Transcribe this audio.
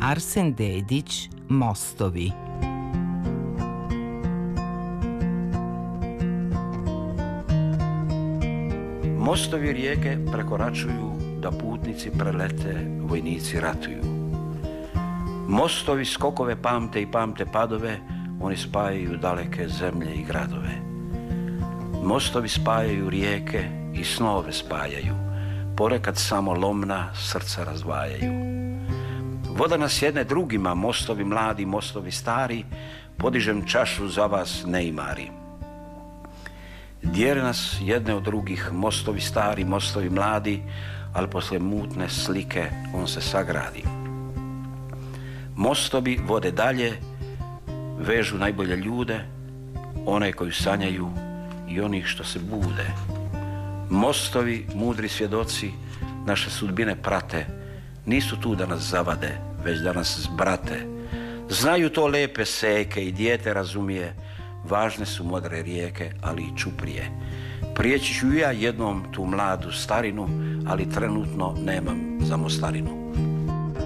Arsen Dedić, Mostovi. Mostovi rijeke prekoračuju da putnici prelete, vojnici ratuju. Mostovi skokove pamte i pamte padove, oni spajaju daleke zemlje i gradove. Mostovi spajaju rijeke i snove spajaju, ponekad samo lomna srca razdvajaju. Voda nas jedne drugima, mostovi mladi, mostovi stari, podižem čašu za vas neimari. Dijele nas jedne od drugih, mostovi stari, mostovi mladi, ali poslije mutne slike on se sagradi. Mostovi vode dalje, vežu najbolje ljude, one koji sanjaju i onih što se bude. Mostovi, mudri svjedoci, naše sudbine prate, nisu tu da nas zavade, već da nas zbrate. Znaju to lepe seke i dijete razumije, važne su modre rijeke, ali i čuprije. Prijeći ću ja jednom tu mladu starinu, ali trenutno nemam za mostarinu.